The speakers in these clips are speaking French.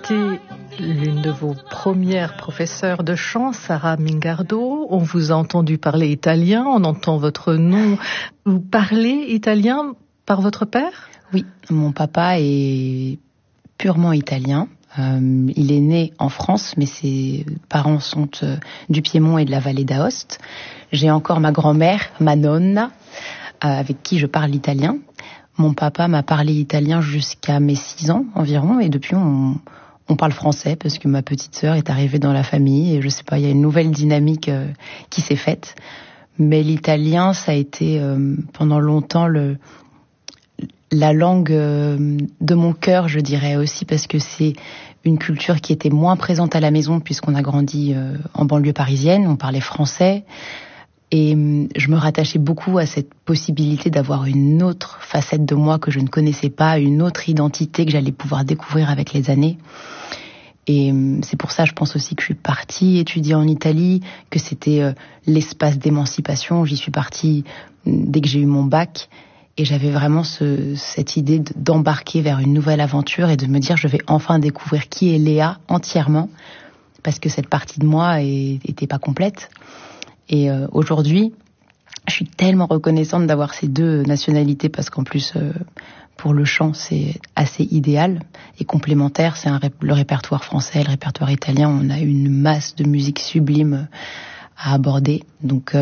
été l'une de vos premières professeurs de chant, Sarah Mingardo. On vous a entendu parler italien, on entend votre nom. Vous parlez italien par votre père ? Oui, mon papa est purement italien. Il est né en France, mais ses parents sont du Piémont et de la vallée d'Aoste. J'ai encore ma grand-mère, ma nonna, avec qui je parle italien. Mon papa m'a parlé italien jusqu'à mes 6 ans environ, et depuis on parle français parce que ma petite sœur est arrivée dans la famille et je sais pas, il y a une nouvelle dynamique qui s'est faite. Mais l'italien, ça a été pendant longtemps la langue de mon cœur, je dirais aussi, parce que c'est une culture qui était moins présente à la maison puisqu'on a grandi en banlieue parisienne, on parlait français. Et je me rattachais beaucoup à cette possibilité d'avoir une autre facette de moi que je ne connaissais pas, une autre identité que j'allais pouvoir découvrir avec les années. Et c'est pour ça, je pense aussi que je suis partie étudier en Italie, que c'était l'espace d'émancipation. J'y suis partie dès que j'ai eu mon bac. Et j'avais vraiment cette idée d'embarquer vers une nouvelle aventure et de me dire je vais enfin découvrir qui est Léa entièrement, parce que cette partie de moi était pas complète. Et aujourd'hui, je suis tellement reconnaissante d'avoir ces deux nationalités parce qu'en plus, pour le chant, c'est assez idéal et complémentaire. C'est le répertoire français, le répertoire italien. On a une masse de musique sublime à aborder. Donc,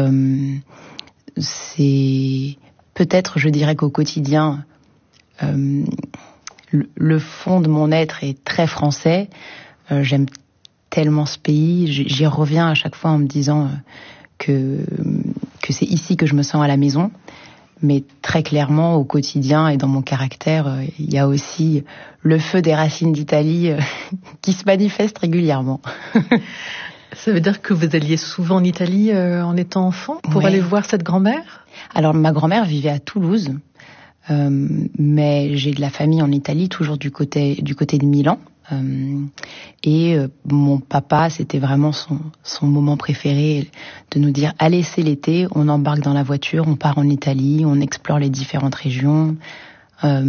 c'est peut-être, je dirais qu'au quotidien, le fond de mon être est très français. J'aime tellement ce pays. J'y reviens à chaque fois en me disant que c'est ici que je me sens à la maison, mais très clairement au quotidien et dans mon caractère, il y a aussi le feu des racines d'Italie qui se manifeste régulièrement. Ça veut dire que vous alliez souvent en Italie en étant enfant pour aller voir cette grand-mère ? Alors ma grand-mère vivait à Toulouse, mais j'ai de la famille en Italie, toujours du côté de Milan. Et mon papa, c'était vraiment son moment préféré de nous dire allez, c'est l'été, on embarque dans la voiture, on part en Italie, on explore les différentes régions. J'ai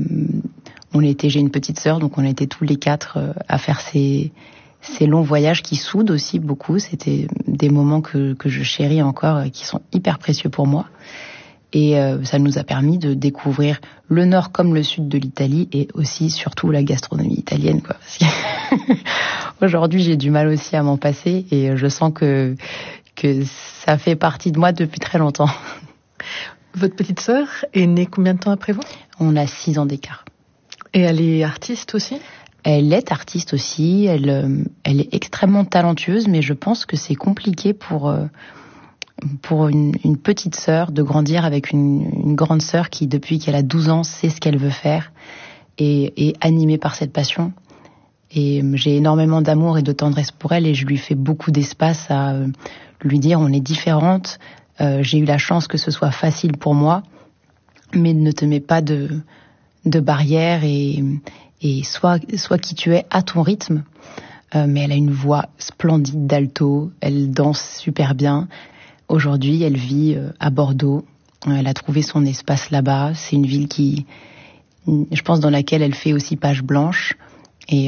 une petite sœur, donc on était tous les 4 à faire ces longs voyages qui soudent aussi beaucoup. C'était des moments que je chéris encore, qui sont hyper précieux pour moi. Et ça nous a permis de découvrir le nord comme le sud de l'Italie et aussi, surtout, la gastronomie italienne, quoi. Parce que aujourd'hui, j'ai du mal aussi à m'en passer et je sens que ça fait partie de moi depuis très longtemps. Votre petite sœur est née combien de temps après vous ? On a 6 ans d'écart. Et elle est artiste aussi ? Elle est artiste aussi. Elle est extrêmement talentueuse, mais je pense que c'est compliqué pour une petite sœur de grandir avec une grande sœur qui, depuis qu'elle a 12 ans, sait ce qu'elle veut faire et est animée par cette passion. Et j'ai énormément d'amour et de tendresse pour elle et je lui fais beaucoup d'espace à lui dire on est différentes. J'ai eu la chance que ce soit facile pour moi, mais ne te mets pas de barrières et sois qui tu es à ton rythme. Mais elle a une voix splendide d'alto, elle danse super bien. Aujourd'hui, elle vit à Bordeaux. Elle a trouvé son espace là-bas. C'est une ville qui, je pense, dans laquelle elle fait aussi page blanche et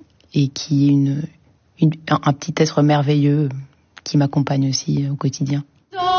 qui est un petit être merveilleux qui m'accompagne aussi au quotidien.